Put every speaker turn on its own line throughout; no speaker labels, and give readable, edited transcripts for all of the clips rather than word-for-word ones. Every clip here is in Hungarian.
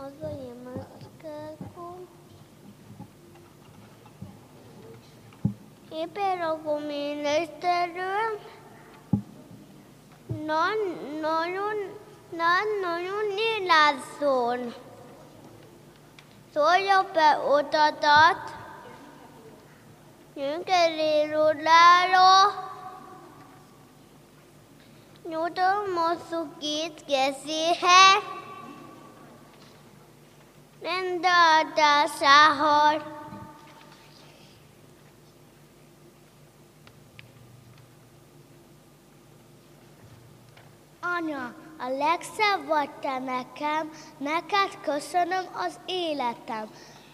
Éppen a miniszterről nagyon nyilázzon. Szólja be odadat, nyugerirulára, nyugodalmazzuk két kezéhez, rendáldásához. Anya, a legszebb vagy te nekem, neked köszönöm az életem.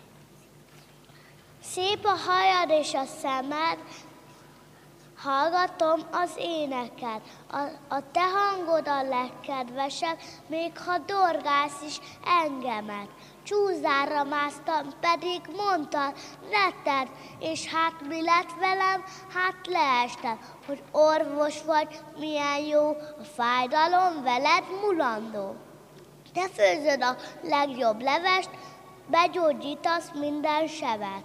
Szép a hajad és a szemed, hallgatom az éneket. A te hangod a legkedvesebb, még ha dorgálsz is engemet. Csúzára másztam, pedig mondtad, retted, és hát mi lett velem? Hát leestem, hogy orvos vagy, milyen jó, a fájdalom veled mulandó. Te főzöd a legjobb levest, begyógyítasz minden sebet.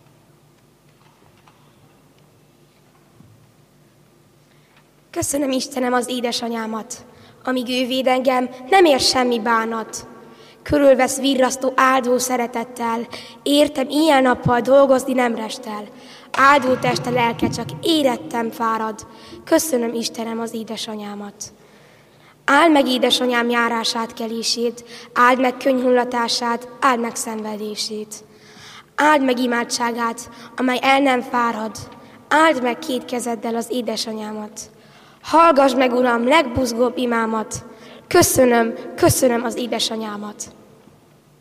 Köszönöm Istenem az édesanyámat, amíg ő véd engem, nem ér semmi bánat. Körülvesz virrasztó áldó szeretettel, értem ilyen-nappal dolgozni nem restel. Áldó teste lelke csak érettem fárad, köszönöm Istenem az édesanyámat. Áld meg édesanyám járását, kelését, áld meg könyhullatását, áld meg szenvedését. Áld meg imádságát, amely el nem fárad, áld meg két kezeddel az édesanyámat. Hallgass meg, Uram, legbuzgóbb imámat, köszönöm az édesanyámat.